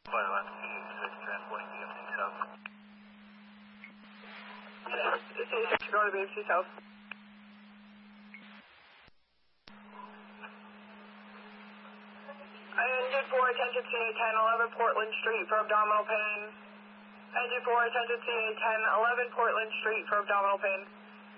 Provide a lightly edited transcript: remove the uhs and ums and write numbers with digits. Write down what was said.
Fire 6 transporting BMC South. Go to BMC South. Engine 4, attention CA10, 11 Portland Street for abdominal pain. Engine 4, attention CA10, 11 Portland Street for abdominal pain.